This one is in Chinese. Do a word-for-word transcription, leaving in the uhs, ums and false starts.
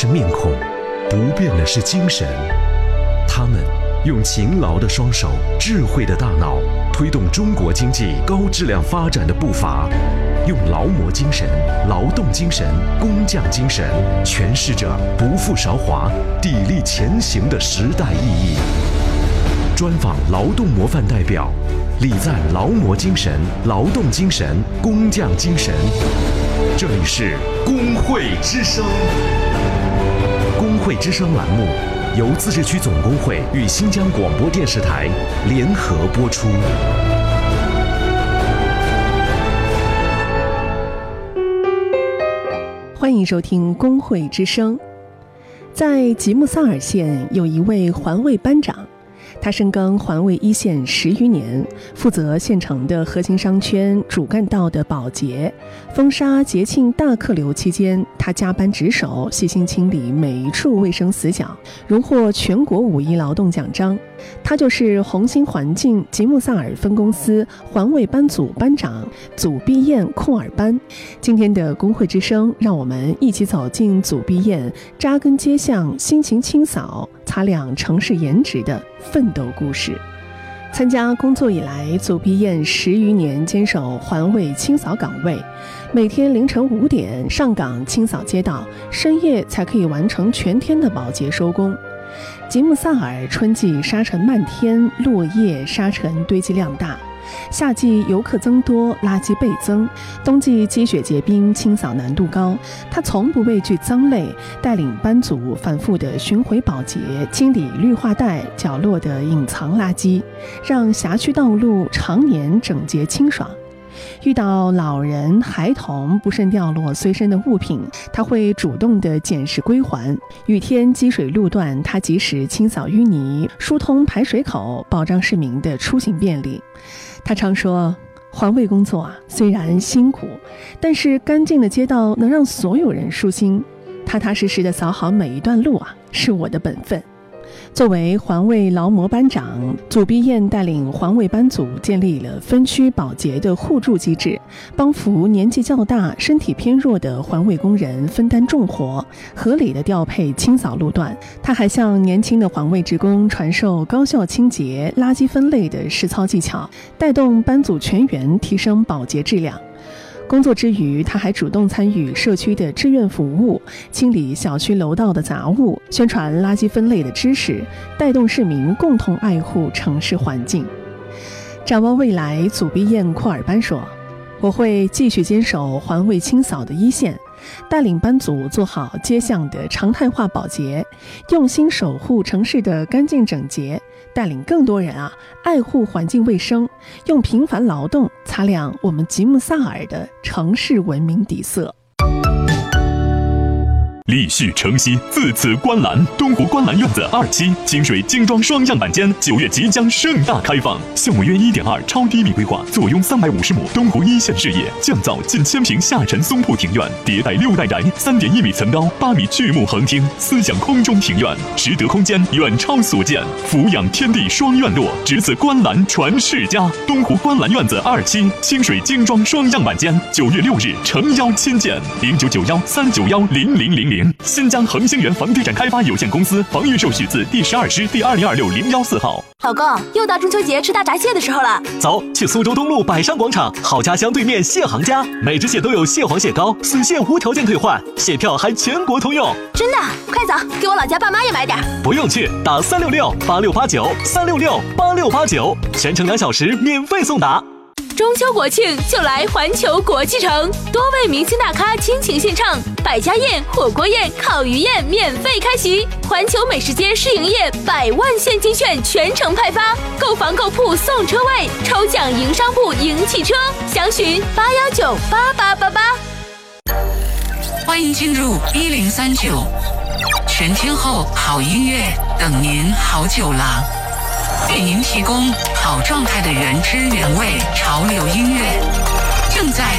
是面孔，不变的是精神。他们用勤劳的双手、智慧的大脑，推动中国经济高质量发展的步伐，用劳模精神、劳动精神、工匠精神，诠释着不负韶华、砥砺前行的时代意义。专访劳动模范代表，礼赞劳模精神、劳动精神、工匠精神。这里是工会之声。工会之声栏目由自治区总工会与新疆广播电视台联合播出。 欢迎收听工会之声。在吉木萨尔县有一位环卫班长，他深耕环卫一线十余年，负责县城的核心商圈、主干道的保洁。风沙节庆大客流期间，他加班值守，细心清理每一处卫生死角，荣获全国五一劳动奖章。他就是红星环境吉木萨尔分公司环卫班组班长祖毕燕库尔班。今天的工会之声，让我们一起走进祖毕燕扎根街巷、辛勤清扫、擦亮城市颜值的奋斗故事。参加工作以来，祖毕燕十余年坚守环卫清扫岗位，每天凌晨五点上岗清扫街道，深夜才可以完成全天的保洁收工。吉木萨尔春季沙尘漫天，落叶沙尘堆积量大，夏季游客增多，垃圾倍增，冬季积雪结冰，清扫难度高。他从不畏惧脏累，带领班组反复的巡回保洁，清理绿化带角落的隐藏垃圾，让辖区道路常年整洁清爽。遇到老人、孩童不慎掉落随身的物品，他会主动地捡拾归还。雨天积水路段，他及时清扫淤泥，疏通排水口，保障市民的出行便利。他常说，环卫工作啊，虽然辛苦，但是干净的街道能让所有人舒心。踏踏实实地扫好每一段路啊，是我的本分。作为环卫劳模班长，祖毕燕带领环卫班组建立了分区保洁的互助机制，帮扶年纪较大、身体偏弱的环卫工人分担重活，合理的调配清扫路段。他还向年轻的环卫职工传授高效清洁、垃圾分类的实操技巧，带动班组全员提升保洁质量。工作之余，他还主动参与社区的志愿服务，清理小区楼道的杂物，宣传垃圾分类的知识，带动市民共同爱护城市环境。展望未来，祖毕燕库尔班说，我会继续坚守环卫清扫的一线，带领班组做好街巷的常态化保洁，用心守护城市的干净整洁，带领更多人啊爱护环境卫生，用平凡劳动擦亮我们吉木萨尔的城市文明底色。 立续承袭，自此观澜。东湖观澜院子二期清水精装双样板间九月即将盛大开放，项目约一点二超低密规划，坐拥三百五十亩东湖一线视野，降噪近千平下沉松铺庭院，迭代六代宅，三点一米层高，八米巨木横厅，思想空中庭院，实得空间远超所见，俯仰天地双院落，只此观澜传世家。东湖观澜院子二期清水精装双样板间，九月六日诚邀亲见，零九九幺三九幺零零零零。新疆恒星源房地产开发有限公司房预售许字第十二师第二零二六零幺四号。 老公，又到中秋节吃大闸蟹的时候了， 走，去苏州东路百商广场好家乡对面蟹行家，每只蟹都有蟹黄蟹膏，死蟹无条件退换，蟹票还全国通用。 真的？快走，给我老家爸妈也买点。 不用去，打三六六八六八九三六六八六八九，全程两小时免费送达。 中秋国庆就来环球国际城，多位明星大咖倾情献唱，百家宴、火锅宴、烤鱼宴免费开席，环球美食街试营业，百万现金券全程派发，购房购铺送车位，抽奖赢商铺赢汽车，详询八幺九八八八八。 欢迎进入一零三九，全天候好音乐等您好久了。给您提供好状态的原汁原味潮流音乐，正在